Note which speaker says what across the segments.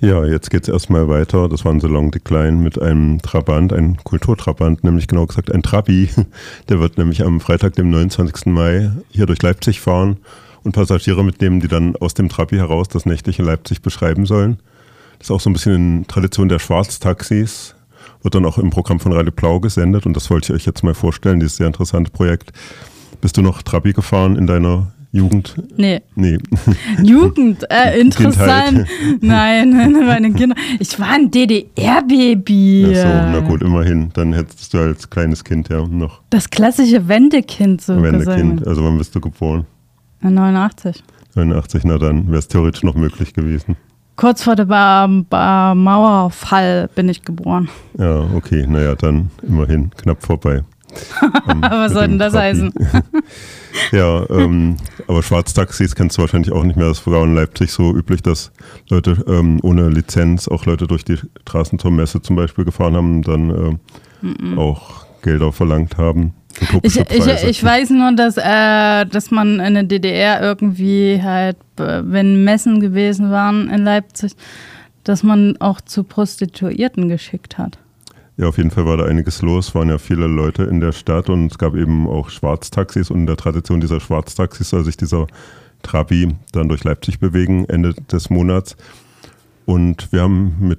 Speaker 1: Ja, jetzt geht's erstmal weiter. Das war ein Salon Decline mit einem Trabant, ein Kulturtrabant, nämlich genau gesagt ein Trabi. Der wird nämlich am Freitag, dem 29. Mai, hier durch Leipzig fahren und Passagiere mitnehmen, die dann aus dem Trabi heraus das nächtliche Leipzig beschreiben sollen. Das ist auch so ein bisschen in Tradition der Schwarztaxis. Wird dann auch im Programm von Radio Blau gesendet und das wollte ich euch jetzt mal vorstellen, dieses sehr interessante Projekt. Bist du noch Trabi gefahren in deiner Jugend?
Speaker 2: Nee.
Speaker 1: Nee.
Speaker 2: Jugend, interessant.
Speaker 1: Kindheit.
Speaker 2: Nein, meine Kinder. Ich war ein DDR-Baby.
Speaker 1: Ach so, na gut, immerhin. Dann hättest du als kleines Kind ja noch.
Speaker 2: Das klassische Wendekind so
Speaker 1: Wendekind,
Speaker 2: gesagt.
Speaker 1: also wann bist du geboren?
Speaker 2: 89.
Speaker 1: 89, na dann wäre es theoretisch noch möglich gewesen.
Speaker 2: Kurz vor dem Mauerfall bin ich geboren.
Speaker 1: Ja, okay, naja, dann immerhin knapp vorbei.
Speaker 2: Was soll denn das heißen?
Speaker 1: Ja, aber Schwarztaxis kennst du wahrscheinlich auch nicht mehr. Das war in Leipzig so üblich, dass Leute ohne Lizenz, auch Leute durch die Straßentormesse zum Beispiel gefahren haben, dann auch Gelder verlangt haben.
Speaker 2: Ich weiß nur, dass man in der DDR irgendwie halt, wenn Messen gewesen waren in Leipzig, dass man auch zu Prostituierten geschickt hat.
Speaker 1: Ja, auf jeden Fall war da einiges los. Es waren ja viele Leute in der Stadt und es gab eben auch Schwarztaxis und in der Tradition dieser Schwarztaxis soll sich dieser Trabi dann durch Leipzig bewegen, Ende des Monats. Und wir haben mit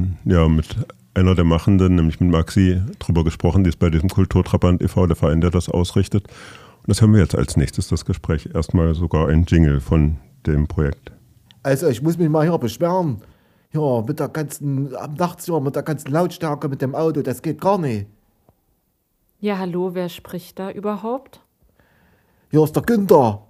Speaker 1: einer der Machenden, nämlich mit Maxi, drüber gesprochen, die ist bei diesem Kulturtrabant e.V., der Verein, der das ausrichtet. Und das hören wir jetzt als nächstes, das Gespräch. Erstmal sogar ein Jingle von dem Projekt.
Speaker 3: Also ich muss mich mal hier beschweren. Ja, mit der ganzen, nachts hier, mit der ganzen Lautstärke mit dem Auto, das geht gar nicht.
Speaker 4: Ja, hallo, wer spricht da überhaupt?
Speaker 3: Hier ist der Günther.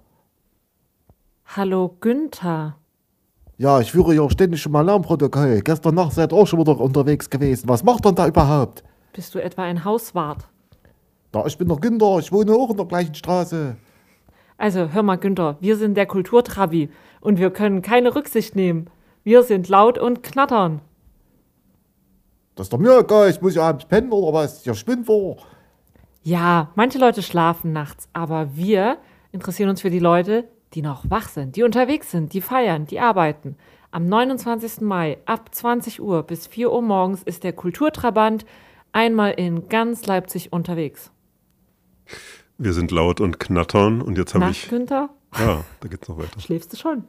Speaker 4: Hallo, Günther.
Speaker 3: Ja, ich führe hier ständig schon mal Alarmprotokoll. Gestern Nacht seid ihr auch schon wieder unterwegs gewesen. Was macht denn da überhaupt?
Speaker 4: Bist du etwa ein Hauswart?
Speaker 3: Ja, ich bin der Günther, ich wohne auch in der gleichen Straße.
Speaker 4: Also, hör mal, Günther, wir sind der Kulturtrabi und wir können keine Rücksicht nehmen. Wir sind laut und knattern.
Speaker 3: Das ist doch mir egal, ich muss ja abends pennen oder was? Ich spinnt vor.
Speaker 4: Ja, manche Leute schlafen nachts, aber wir interessieren uns für die Leute, die noch wach sind, die unterwegs sind, die feiern, die arbeiten. Am 29. Mai ab 20 Uhr bis 4 Uhr morgens ist der Kulturtrabant einmal in ganz Leipzig unterwegs.
Speaker 1: Wir sind laut und knattern und jetzt habe ich...
Speaker 4: Günther?
Speaker 1: Ja, da geht's noch weiter.
Speaker 4: Schläfst du schon?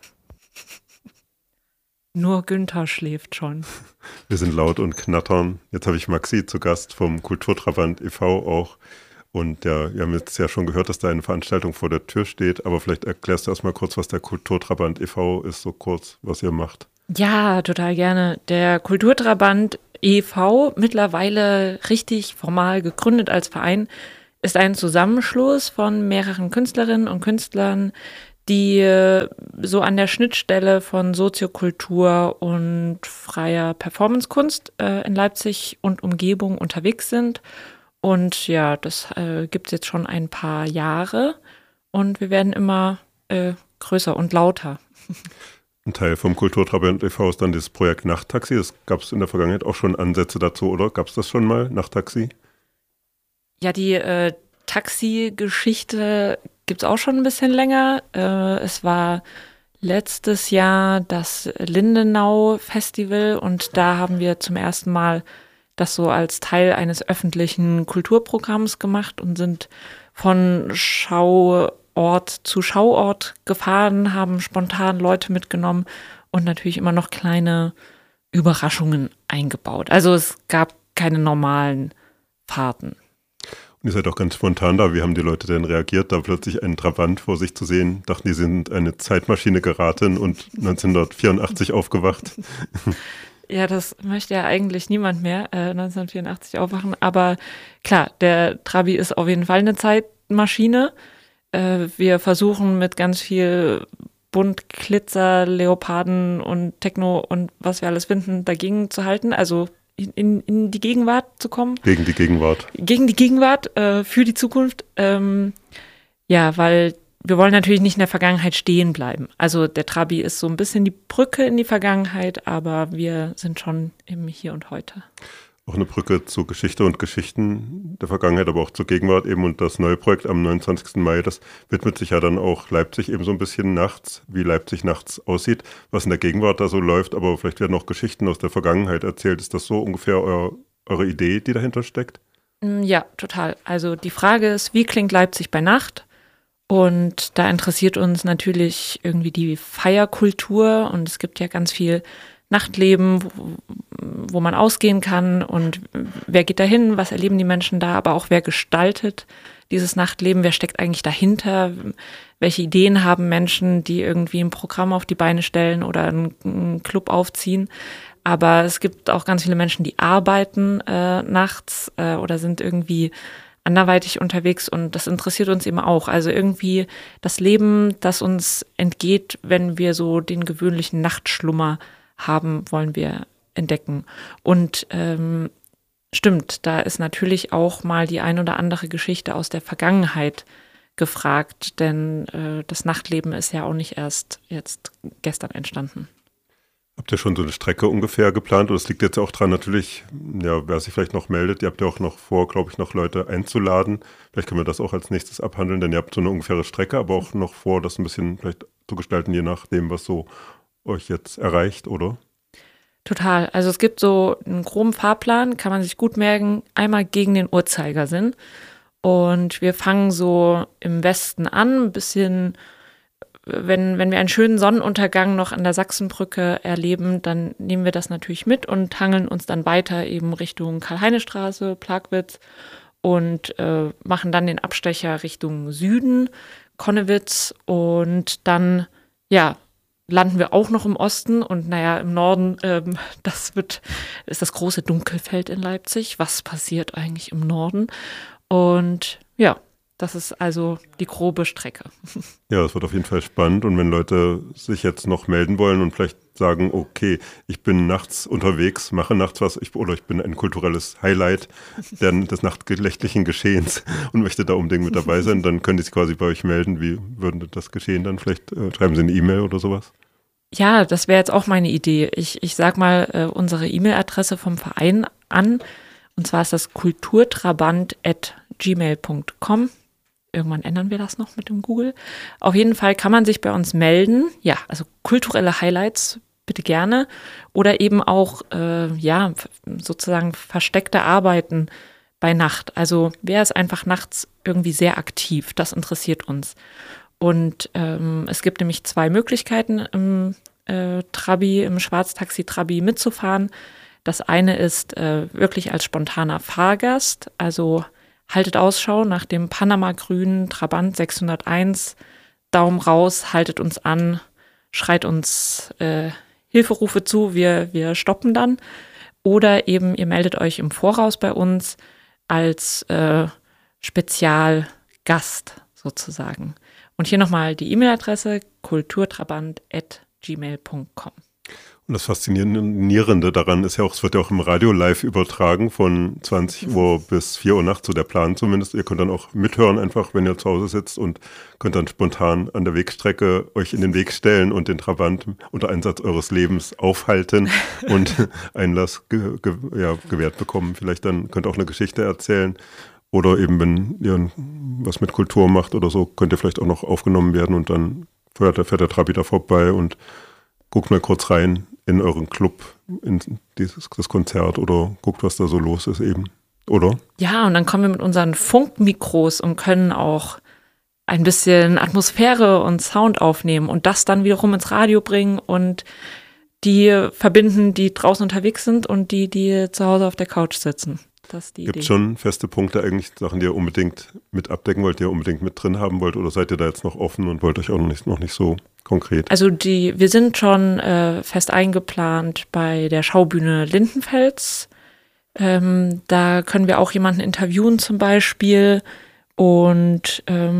Speaker 4: Nur Günther schläft schon.
Speaker 1: Wir sind laut und knattern. Jetzt habe ich Maxi zu Gast vom Kulturtrabant e.V. auch. Und ja, wir haben jetzt ja schon gehört, dass da eine Veranstaltung vor der Tür steht. Aber vielleicht erklärst du erstmal kurz, was der Kulturtrabant e.V. ist, so kurz, was ihr macht.
Speaker 4: Ja, total gerne. Der Kulturtrabant e.V., mittlerweile richtig formal gegründet als Verein, ist ein Zusammenschluss von mehreren Künstlerinnen und Künstlern, die so an der Schnittstelle von Soziokultur und freier Performancekunst in Leipzig und Umgebung unterwegs sind. Und ja, das gibt es jetzt schon ein paar Jahre und wir werden immer größer und lauter.
Speaker 1: Ein Teil vom Kulturtrabant e.V. ist dann dieses Projekt Nachttaxi. Das gab es in der Vergangenheit auch schon Ansätze dazu, oder? Gab es das schon mal, Nachttaxi?
Speaker 4: Ja, die Taxi-Geschichte gibt es auch schon ein bisschen länger. Es war letztes Jahr das Lindenau-Festival und da haben wir zum ersten Mal das so als Teil eines öffentlichen Kulturprogramms gemacht und sind von Schauort zu Schauort gefahren, haben spontan Leute mitgenommen und natürlich immer noch kleine Überraschungen eingebaut. Also es gab keine normalen Fahrten.
Speaker 1: Und ihr seid auch ganz spontan da. Wie haben die Leute denn reagiert, da plötzlich einen Trabant vor sich zu sehen? Dachten, die sind eine Zeitmaschine geraten und 1984 aufgewacht.
Speaker 4: Ja, das möchte ja eigentlich niemand mehr 1984 aufwachen. Aber klar, der Trabi ist auf jeden Fall eine Zeitmaschine. Wir versuchen mit ganz viel Bunt, Glitzer, Leoparden und Techno und was wir alles finden, dagegen zu halten. Also in die Gegenwart zu kommen.
Speaker 1: Gegen die Gegenwart.
Speaker 4: Gegen die Gegenwart, für die Zukunft. Ja, weil wir wollen natürlich nicht in der Vergangenheit stehen bleiben. Also der Trabi ist so ein bisschen die Brücke in die Vergangenheit, aber wir sind schon im Hier und Heute.
Speaker 1: Auch eine Brücke zu Geschichte und Geschichten der Vergangenheit, aber auch zur Gegenwart eben. Und das neue Projekt am 29. Mai, das widmet sich ja dann auch Leipzig eben so ein bisschen nachts, wie Leipzig nachts aussieht, was in der Gegenwart da so läuft. Aber vielleicht werden auch Geschichten aus der Vergangenheit erzählt. Ist das so ungefähr eure Idee, die dahinter steckt?
Speaker 4: Ja, total. Also die Frage ist, wie klingt Leipzig bei Nacht? Und da interessiert uns natürlich irgendwie die Feierkultur. Und es gibt ja ganz viel Nachtleben, wo man ausgehen kann und wer geht da hin, was erleben die Menschen da, aber auch wer gestaltet dieses Nachtleben, wer steckt eigentlich dahinter, welche Ideen haben Menschen, die irgendwie ein Programm auf die Beine stellen oder einen Club aufziehen. Aber es gibt auch ganz viele Menschen, die arbeiten nachts oder sind irgendwie anderweitig unterwegs und das interessiert uns eben auch. Also irgendwie das Leben, das uns entgeht, wenn wir so den gewöhnlichen Nachtschlummer haben, wollen wir entdecken. Und stimmt, da ist natürlich auch mal die ein oder andere Geschichte aus der Vergangenheit gefragt, denn das Nachtleben ist ja auch nicht erst jetzt gestern entstanden.
Speaker 1: Habt ihr schon so eine Strecke ungefähr geplant? Und es liegt jetzt auch dran natürlich, ja, wer sich vielleicht noch meldet, ihr habt ja auch noch vor, glaube ich, noch Leute einzuladen. Vielleicht können wir das auch als nächstes abhandeln, denn ihr habt so eine ungefähre Strecke, aber auch noch vor, das ein bisschen vielleicht zu gestalten, je nachdem, was so euch jetzt erreicht, oder?
Speaker 4: Total. Also es gibt so einen groben Fahrplan, kann man sich gut merken, einmal gegen den Uhrzeigersinn. Und wir fangen so im Westen an, ein bisschen, wenn wir einen schönen Sonnenuntergang noch an der Sachsenbrücke erleben, dann nehmen wir das natürlich mit und hangeln uns dann weiter eben Richtung Karl-Heine-Straße, Plagwitz und machen dann den Abstecher Richtung Süden, Konnewitz und dann, ja, landen wir auch noch im Osten und naja, im Norden, ist das große Dunkelfeld in Leipzig. Was passiert eigentlich im Norden? Und ja, das ist also die grobe Strecke.
Speaker 1: Ja, es wird auf jeden Fall spannend und wenn Leute sich jetzt noch melden wollen und vielleicht sagen, okay, ich bin nachts unterwegs, mache nachts was, oder ich bin ein kulturelles Highlight des nachtgelächtlichen Geschehens und möchte da unbedingt mit dabei sein, dann können die sich quasi bei euch melden. Wie würde das geschehen dann? Vielleicht schreiben sie eine E-Mail oder sowas?
Speaker 4: Ja, das wäre jetzt auch meine Idee. Ich sag mal unsere E-Mail-Adresse vom Verein an. Und zwar ist das kulturtrabant@gmail.com. Irgendwann ändern wir das noch mit dem Google. Auf jeden Fall kann man sich bei uns melden. Ja, also kulturelle Highlights bitte gerne. Oder eben auch, sozusagen versteckte Arbeiten bei Nacht. Also wer ist einfach nachts irgendwie sehr aktiv? Das interessiert uns. Und es gibt nämlich 2 Möglichkeiten im Schwarztaxi-Trabi mitzufahren. Das eine ist wirklich als spontaner Fahrgast, also haltet Ausschau nach dem Panama-grünen Trabant 601, Daumen raus, haltet uns an, schreit uns Hilferufe zu, wir stoppen dann. Oder eben ihr meldet euch im Voraus bei uns als Spezialgast sozusagen. Und hier nochmal die E-Mail-Adresse kulturtrabant@gmail.com.
Speaker 1: Und das Faszinierende daran ist ja auch, es wird ja auch im Radio live übertragen von 20 Uhr bis 4 Uhr nachts, so der Plan zumindest. Ihr könnt dann auch mithören einfach, wenn ihr zu Hause sitzt und könnt dann spontan an der Wegstrecke euch in den Weg stellen und den Trabant unter Einsatz eures Lebens aufhalten und Einlass gewährt bekommen. Vielleicht dann könnt ihr auch eine Geschichte erzählen. Oder eben, wenn ihr was mit Kultur macht oder so, könnt ihr vielleicht auch noch aufgenommen werden und dann fährt der Trabi da vorbei und guckt mal kurz rein in euren Club, in das Konzert oder guckt, was da so los ist eben, oder?
Speaker 4: Ja, und dann kommen wir mit unseren Funkmikros und können auch ein bisschen Atmosphäre und Sound aufnehmen und das dann wiederum ins Radio bringen und die verbinden, die draußen unterwegs sind und die zu Hause auf der Couch sitzen. Gibt es schon feste Punkte eigentlich, Sachen, die ihr unbedingt mit abdecken wollt, die ihr unbedingt mit drin haben wollt oder seid ihr da jetzt noch offen und wollt euch auch noch nicht so konkret? Also wir sind schon fest eingeplant bei der Schaubühne Lindenfels. Da können wir auch jemanden interviewen zum Beispiel und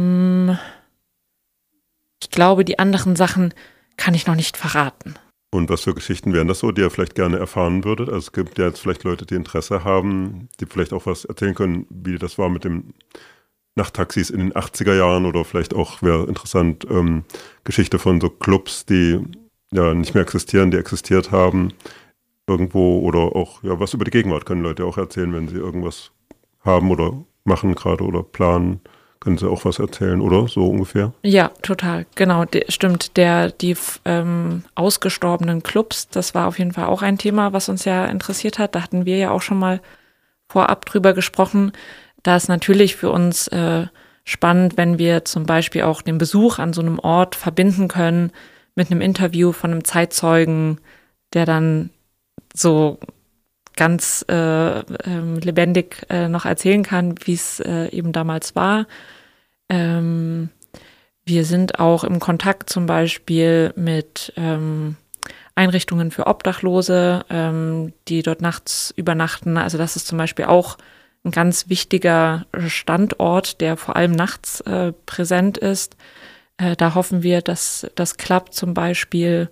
Speaker 4: ich glaube, die anderen Sachen kann ich noch nicht verraten. Und was für Geschichten wären das so, die ihr vielleicht gerne erfahren würdet? Also es gibt ja jetzt vielleicht Leute, die Interesse haben, die vielleicht auch was erzählen können, wie das war mit dem Nachttaxis in den 80er Jahren oder vielleicht auch, wäre interessant, Geschichte von so Clubs, die ja nicht mehr existieren, die existiert haben.
Speaker 1: irgendwo oder auch was über die Gegenwart können Leute auch erzählen, wenn sie irgendwas haben oder machen gerade oder planen. Können Sie auch was erzählen, oder? So ungefähr?
Speaker 4: Ja, total. Genau, stimmt. Die ausgestorbenen Clubs, das war auf jeden Fall auch ein Thema, was uns ja interessiert hat. Da hatten wir ja auch schon mal vorab drüber gesprochen. Da ist natürlich für uns spannend, wenn wir zum Beispiel auch den Besuch an so einem Ort verbinden können mit einem Interview von einem Zeitzeugen, der dann so ganz lebendig noch erzählen kann, wie es eben damals war. Wir sind auch im Kontakt zum Beispiel mit Einrichtungen für Obdachlose, die dort nachts übernachten. Also das ist zum Beispiel auch ein ganz wichtiger Standort, der vor allem nachts präsent ist. Da hoffen wir, dass das klappt zum Beispiel.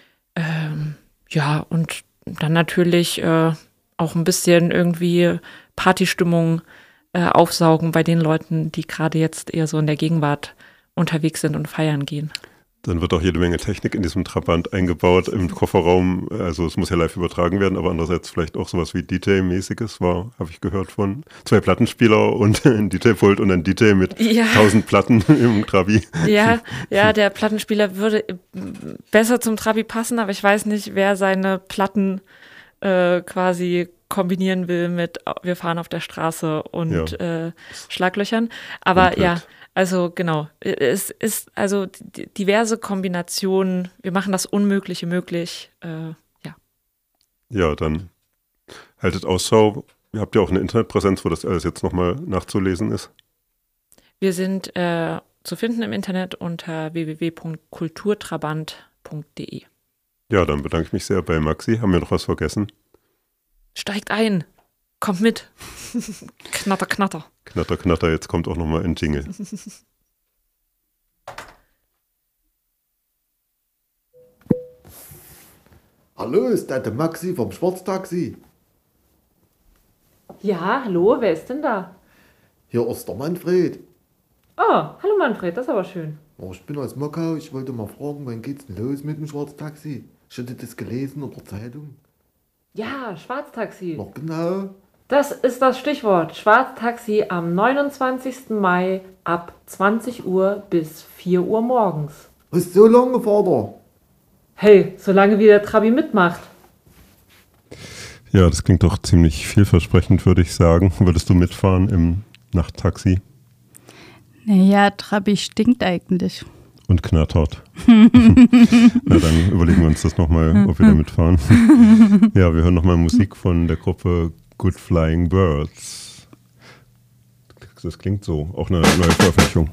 Speaker 4: Und dann natürlich auch ein bisschen irgendwie Partystimmung aufsaugen bei den Leuten, die gerade jetzt eher so in der Gegenwart unterwegs sind und feiern gehen.
Speaker 1: Dann wird auch jede Menge Technik in diesem Trabant eingebaut im Kofferraum. Also es muss ja live übertragen werden, aber andererseits vielleicht auch sowas wie DJ-mäßiges habe ich gehört von 2 Plattenspieler und ein DJ-Pult und ein DJ mit 1000 Platten im Trabi.
Speaker 4: Ja, der Plattenspieler würde besser zum Trabi passen, aber ich weiß nicht, wer seine Platten quasi kombinieren will mit wir fahren auf der Straße und Schlaglöchern. Aber komplett. Also genau, es ist also diverse Kombinationen. Wir machen das Unmögliche möglich.
Speaker 1: Ja, dann haltet Ausschau. Ihr habt ja auch eine Internetpräsenz, wo das alles jetzt nochmal nachzulesen ist.
Speaker 4: Wir sind zu finden im Internet unter www.kulturtrabant.de.
Speaker 1: Ja, dann bedanke ich mich sehr bei Maxi. Haben wir noch was vergessen?
Speaker 4: Steigt ein. Kommt mit. Knatter, knatter.
Speaker 1: Knatter, knatter. Jetzt kommt auch nochmal ein Jingle.
Speaker 3: Hallo, ist das der Maxi vom Schwarztaxi?
Speaker 4: Ja, hallo, wer ist denn da?
Speaker 3: Hier ist der Manfred.
Speaker 4: Oh, hallo Manfred, das ist aber schön.
Speaker 3: Oh, ich bin aus Mockau. Ich wollte mal fragen, wann geht's denn los mit dem Schwarztaxi? Ich hatte das gelesen in der Zeitung.
Speaker 4: Ja, Schwarztaxi.
Speaker 3: Noch genau.
Speaker 4: Das ist das Stichwort. Schwarztaxi am 29. Mai ab 20 Uhr bis 4 Uhr morgens.
Speaker 3: Was, so lange, Vater?
Speaker 4: Hey, solange wie der Trabi mitmacht.
Speaker 1: Ja, das klingt doch ziemlich vielversprechend, würde ich sagen. Würdest du mitfahren im Nachttaxi?
Speaker 2: Naja, Trabi stinkt eigentlich.
Speaker 1: Und knattert. Na, dann überlegen wir uns das nochmal, ob wir da mitfahren. Ja, wir hören nochmal Musik von der Gruppe Good Flying Birds. Das klingt so, auch eine neue Veröffentlichung.